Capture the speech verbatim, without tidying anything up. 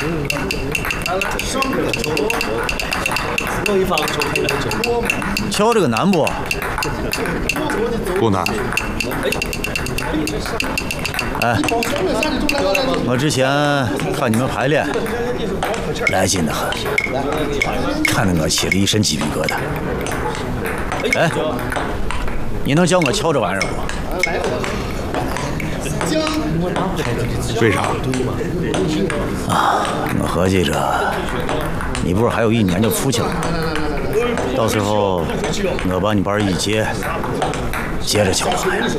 瞧这个难不？ 不难。 哎，我之前看你们排练，来劲得很，看得我起了一身鸡皮疙瘩。哎，你能教我瞧这玩意儿不？ 为啥？ 啊，我合计着，你不是还有一年就出去了？到时候我把你班一接，接着瞧玩意儿。